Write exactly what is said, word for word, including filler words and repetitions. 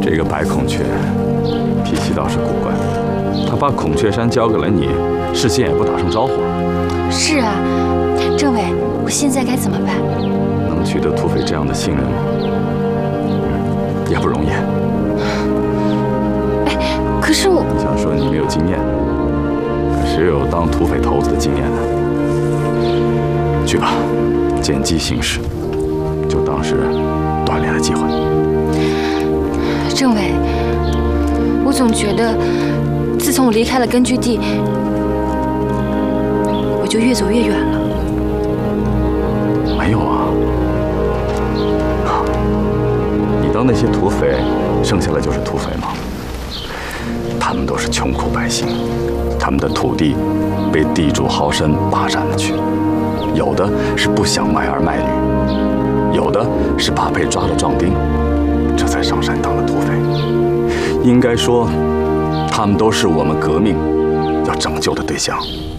这个白孔雀脾气倒是古怪，他把孔雀山交给了你，事先也不打声招呼。 是啊，政委，我现在该怎么办？ 能取得土匪这样的信任，也不容易。 哎，可是我想说你没有经验，可谁有当土匪头子的经验呢？去吧，见机行事，就当是锻炼的机会。 政委，我总觉得，自从我离开了根据地，我就越走越远了。 没有啊，你当那些土匪，剩下的就是土匪吗？他们都是穷苦百姓，他们的土地被地主豪绅霸占了去，有的是不想卖儿卖女，有的是怕被抓了壮丁，这才上山当了土匪。应该说，他们都是我们革命要拯救的对象。